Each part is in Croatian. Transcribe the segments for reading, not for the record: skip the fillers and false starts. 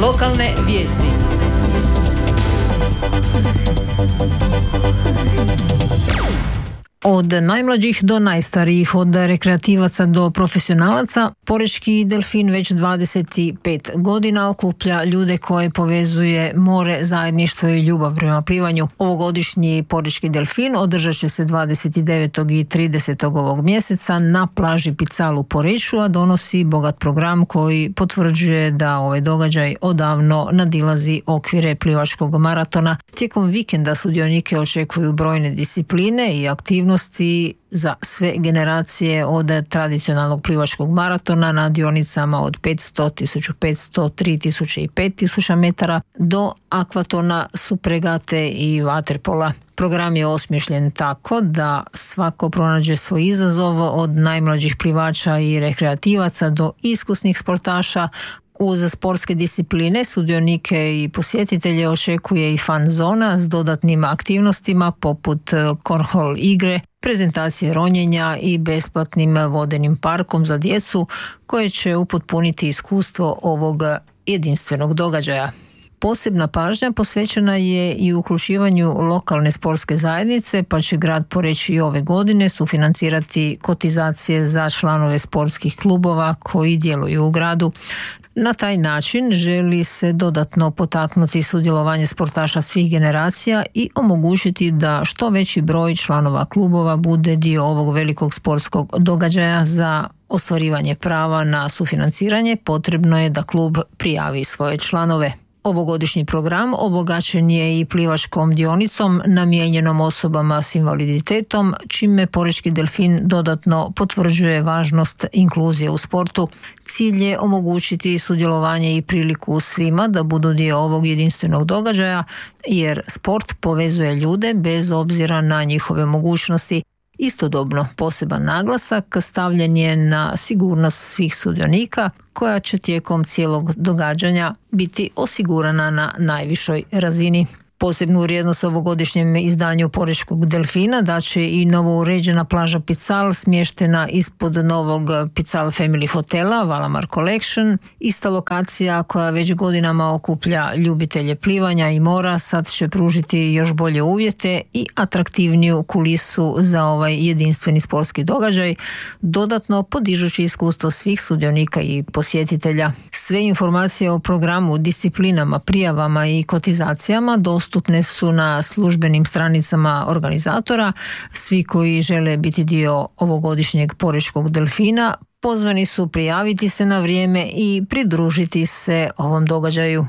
Lokalne vijesti. Od najmlađih do najstarijih, od rekreativaca do profesionalaca, Porečki delfin već 25 godina okuplja ljude koje povezuje more, zajedništvo i ljubav prema plivanju. Ovogodišnji Porečki delfin održat će se 29. i 30. ovog mjeseca na plaži Pical u Poreču, a donosi bogat program koji potvrđuje da ovaj događaj odavno nadilazi okvire plivačkog maratona. Tijekom vikenda sudionike očekuju brojne discipline i aktivnosti za sve generacije, od tradicionalnog plivačkog maratona na dionicama od 500, 1500, 3000 i 5000 metara do akvatona, supregate i vaterpola. Program je osmišljen tako da svako pronađe svoj izazov, od najmlađih plivača i rekreativaca do iskusnih sportaša. Uz sportske discipline sudionike i posjetitelje očekuje i fan zona s dodatnim aktivnostima poput kornhol igre, prezentacije ronjenja i besplatnim vodenim parkom za djecu koje će upotpuniti iskustvo ovog jedinstvenog događaja. Posebna pažnja posvećena je i uključivanju lokalne sportske zajednice, pa će grad Poreč i ove godine sufinancirati kotizacije za članove sportskih klubova koji djeluju u gradu. Na taj način želi se dodatno potaknuti sudjelovanje sportaša svih generacija i omogućiti da što veći broj članova klubova bude dio ovog velikog sportskog događaja. Za ostvarivanje prava na sufinanciranje potrebno je da klub prijavi svoje članove. Ovogodišnji program obogaćen je i plivačkom dionicom namijenjenom osobama s invaliditetom, čime Porečki delfin dodatno potvrđuje važnost inkluzije u sportu. Cilj je omogućiti sudjelovanje i priliku svima da budu dio ovog jedinstvenog događaja, jer sport povezuje ljude bez obzira na njihove mogućnosti. Istodobno poseban naglasak stavljen je na sigurnost svih sudionika, koja će tijekom cijelog događanja biti osigurana na najvišoj razini. Posebnu vrijednost ovogodišnjem izdanju Porečkog delfina daće i novo uređena plaža Pical, smještena ispod novog Pical Family hotela Valamar Collection. Ista lokacija koja već godinama okuplja ljubitelje plivanja i mora sad će pružiti još bolje uvjete i atraktivniju kulisu za ovaj jedinstveni sportski događaj, dodatno podižući iskustvo svih sudionika i posjetitelja. Sve informacije o programu, disciplinama, prijavama i kotizacijama dostupne su na službenim stranicama organizatora. Svi koji žele biti dio ovogodišnjeg Porečkog delfina pozvani su prijaviti se na vrijeme i pridružiti se ovom događaju.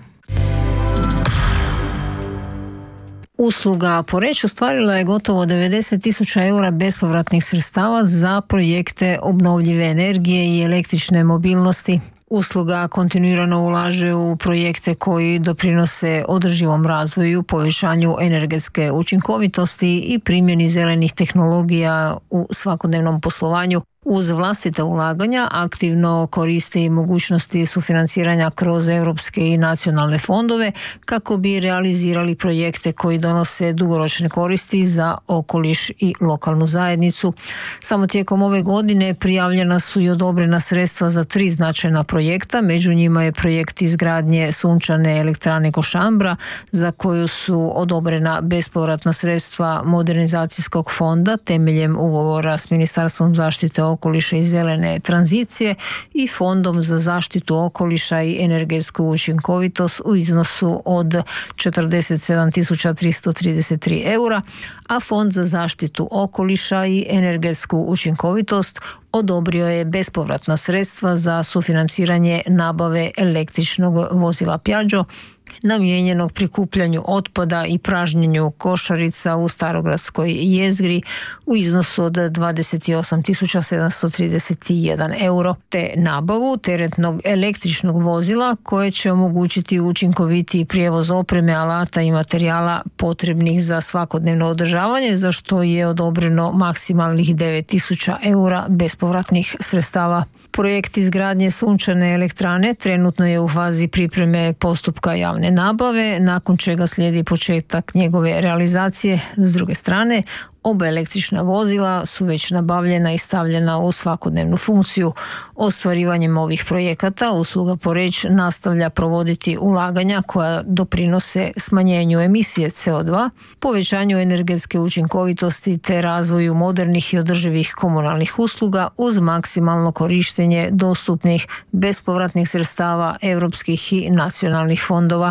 Usluga Poreč ostvarila je gotovo 90.000 eura bespovratnih sredstava za projekte obnovljive energije i električne mobilnosti. Usluga kontinuirano ulaže u projekte koji doprinose održivom razvoju, povećanju energetske učinkovitosti i primjeni zelenih tehnologija u svakodnevnom poslovanju. Uz vlastita ulaganja aktivno koriste i mogućnosti sufinanciranja kroz europske i nacionalne fondove kako bi realizirali projekte koji donose dugoročne koristi za okoliš i lokalnu zajednicu. Samo tijekom ove godine prijavljena su i odobrena sredstva za 3 značajna projekta. Među njima je projekt izgradnje sunčane elektrane Košambra, za koju su odobrena bespovratna sredstva modernizacijskog fonda temeljem ugovora s Ministarstvom zaštite okoliša i zelene tranzicije i Fondom za zaštitu okoliša i energetsku učinkovitost u iznosu od 47.333 eura, a Fond za zaštitu okoliša i energetsku učinkovitost odobrio je bespovratna sredstva za sufinanciranje nabave električnog vozila Piaggio namijenjenog prikupljanju otpada i pražnjenju košarica u Starogradskoj jezgri u iznosu od 28.731 euro, te nabavu teretnog električnog vozila koje će omogućiti učinkovitiji prijevoz opreme, alata i materijala potrebnih za svakodnevno održavanje, za što je odobreno maksimalnih 9.000 eura bespovratnih sredstava. Projekt izgradnje sunčane elektrane trenutno je u fazi pripreme postupka javne nabave, nakon čega slijedi početak njegove realizacije. S druge strane, Oba električna vozila su već nabavljena i stavljena u svakodnevnu funkciju. Ostvarivanjem ovih projekata usluga Poreč nastavlja provoditi ulaganja koja doprinose smanjenju emisije CO2, povećanju energetske učinkovitosti te razvoju modernih i održivih komunalnih usluga uz maksimalno korištenje dostupnih bespovratnih sredstava europskih i nacionalnih fondova.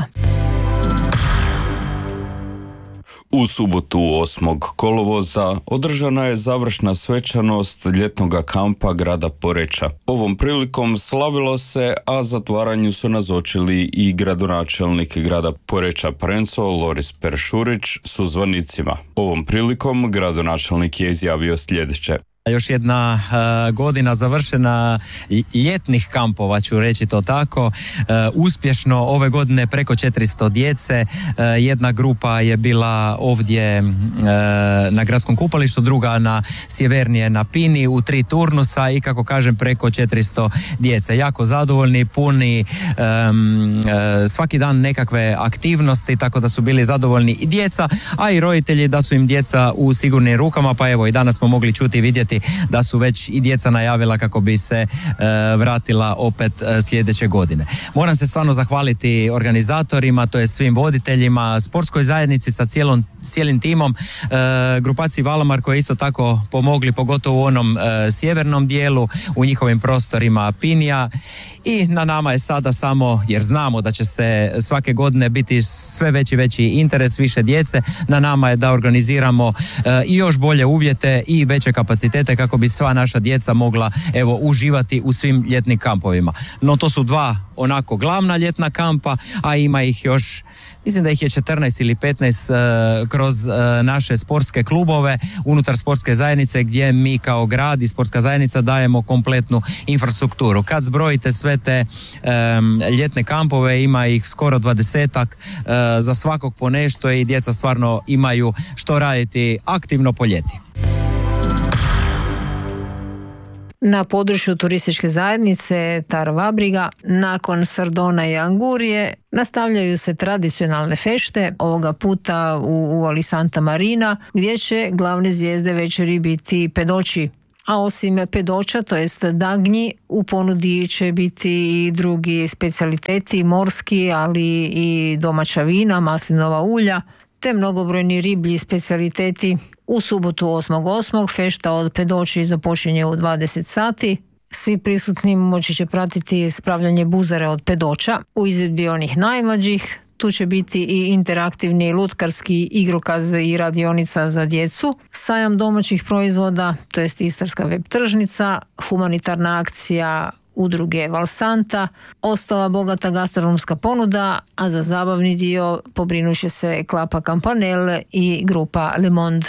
U subotu 8. kolovoza održana je završna svečanost ljetnog kampa grada Poreča. Ovom prilikom slavilo se, a zatvaranju su nazočili i gradonačelnik grada Poreča Prenco Loris Peršurić s uzvanicima. Ovom prilikom gradonačelnik je izjavio sljedeće. Još jedna godina završena ljetnih kampova, ću reći to tako. Uspješno ove godine preko 400 djece. Jedna grupa je bila ovdje na gradskom kupalištu, druga na sjevernije na Pini u 3 turnusa i kako kažem preko 400 djece. Jako zadovoljni, puni svaki dan nekakve aktivnosti, tako da su bili zadovoljni i djeca, a i roditelji da su im djeca u sigurnim rukama, pa evo i danas smo mogli čuti i vidjeti da su već i djeca najavila kako bi se vratila opet sljedeće godine. Moram se stvarno zahvaliti organizatorima, to je svim voditeljima, sportskoj zajednici sa cijelim timom, grupaciji Valamar koji isto tako pomogli, pogotovo u onom sjevernom dijelu, u njihovim prostorima Pinija. I na nama je sada samo, jer znamo da će se svake godine biti sve veći interes, više djece, na nama je da organiziramo i još bolje uvjete i veće kapacitete kako bi sva naša djeca mogla uživati u svim ljetnim kampovima. No to su 2 onako glavna ljetna kampa, a ima ih još, mislim da ih je 14 ili 15 kroz naše sportske klubove unutar sportske zajednice gdje mi kao grad i sportska zajednica dajemo kompletnu infrastrukturu. Kad zbrojite sve te ljetne kampove, ima ih skoro 20-ak, za svakog po nešto i djeca stvarno imaju što raditi aktivno po ljeti. Na području turističke zajednice Tarvabriga, nakon Sardona i Angurije, nastavljaju se tradicionalne fešte, ovoga puta u uvali Santa Marina, gdje će glavne zvijezde večeri biti pedoći. A osim pedoća, to jest dagnji, u ponudi će biti i drugi specijaliteti, morski, ali i domaća vina, maslinova ulja, te mnogobrojni riblji specijaliteti. U subotu 8.8. fešta od pedoći započinje u 20 sati. Svi prisutni moći će pratiti spravljanje buzare od pedoća u izvedbi onih najmlađih. Tu će biti i interaktivni lutkarski igrokaz i radionica za djecu, sajam domaćih proizvoda, to jest istarska web tržnica, humanitarna akcija udruge Valsanta, ostala bogata gastronomska ponuda, a za zabavni dio pobrinuće se Klapa Campanel i grupa Le Monde.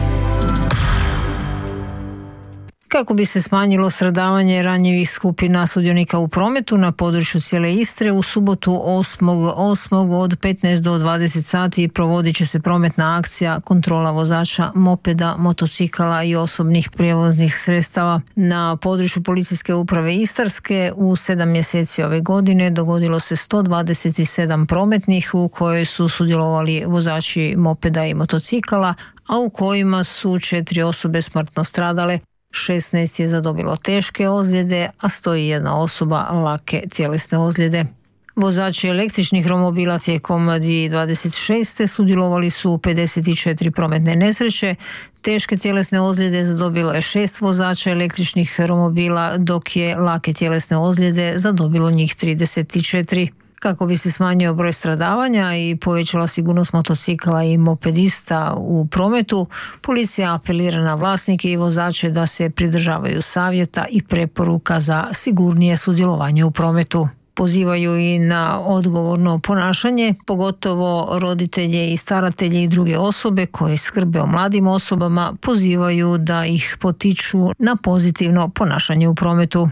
Kako bi se smanjilo stradavanje ranjivih skupina sudionika u prometu na području cijele Istre, u subotu 8.8. od 15 do 20 sati provodit će se prometna akcija kontrola vozača mopeda, motocikala i osobnih prijevoznih sredstava. Na području policijske uprave Istarske u 7 mjeseci ove godine dogodilo se 127 prometnih u kojoj su sudjelovali vozači mopeda i motocikala, a u kojima su 4 osobe smrtno stradale. 16 je zadobilo teške ozljede, a 101 osoba lake tjelesne ozljede. Vozači električnih romobila tijekom 2026. sudjelovali su u 54 prometne nesreće. Teške tjelesne ozljede zadobilo je 6 vozača električnih romobila, dok je lake tjelesne ozljede zadobilo njih 34. Kako bi se smanjio broj stradavanja i povećala sigurnost motocikla i mopedista u prometu, policija apelira na vlasnike i vozače da se pridržavaju savjeta i preporuka za sigurnije sudjelovanje u prometu. Pozivaju i na odgovorno ponašanje, pogotovo roditelje i staratelje i druge osobe koje skrbe o mladim osobama, pozivaju da ih potiču na pozitivno ponašanje u prometu.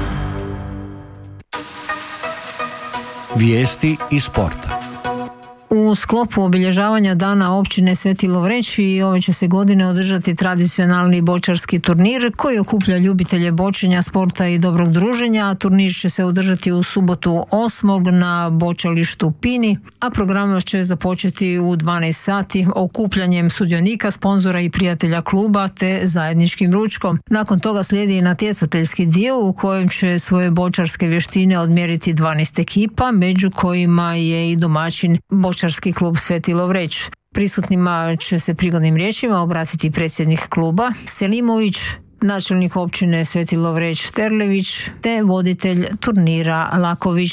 Vijesti iz sporta. U sklopu obilježavanja dana općine Sveti Lovreć i ove će se godine održati tradicionalni bočarski turnir koji okuplja ljubitelje bočenja, sporta i dobrog druženja. Turnir će se održati u subotu 8. na bočalištu Pini, a program će započeti u 12 sati okupljanjem sudionika, sponzora i prijatelja kluba te zajedničkim ručkom. Nakon toga slijedi natjecateljski dio u kojem će svoje bočarske vještine odmjeriti 12 ekipa, među kojima je i domaćin bočarski klub Sveti Lovreć. Prisutnima će se prigodnim riječima obratiti predsjednik kluba Selimović, načelnik općine Sveti Lovreć Terlević te voditelj turnira Laković.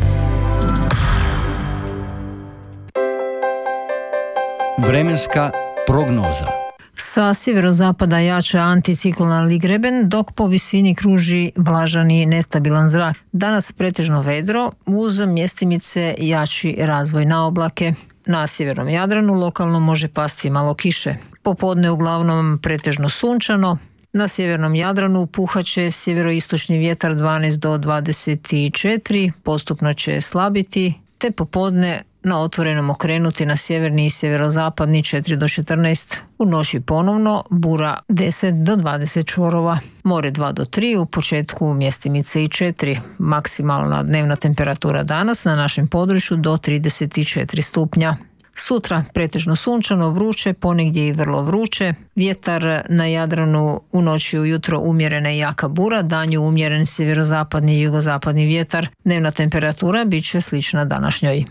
Vremenska prognoza. Sa sjeverozapada jača anticiklonalni greben, dok po visini kruži vlažan i nestabilan zrak. Danas pretežno vedro, uz mjestimice jači razvoj na oblake. Na sjevernom Jadranu lokalno može pasti malo kiše. Popodne uglavnom pretežno sunčano. Na sjevernom Jadranu puhaće sjeveroistočni vjetar 12 do 24, postupno će slabiti, te popodne na otvorenom okrenuti na sjeverni i sjeverozapadni 4 do 14. U noći ponovno bura 10 do 20 čvorova. More 2 do 3, u početku mjestimice i 4. Maksimalna dnevna temperatura danas na našem području do 34 stupnja. Sutra pretežno sunčano, vruće, ponegdje i vrlo vruće. Vjetar na Jadranu u noći ujutro umjerena i jaka bura, danju umjeren sjeverozapadni i jugozapadni vjetar. Dnevna temperatura bit će slična današnjoj.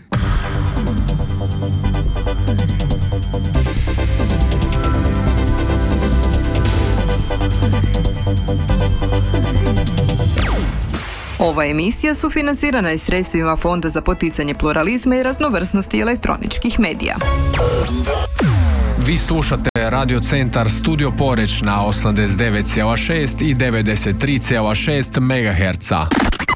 Ova emisija sufinancirana je sredstvima Fonda za poticanje pluralizma i raznovrsnosti elektroničkih medija. Vi slušate Radio Centar Studio Poreč na 89,6 i 93,6 MHz.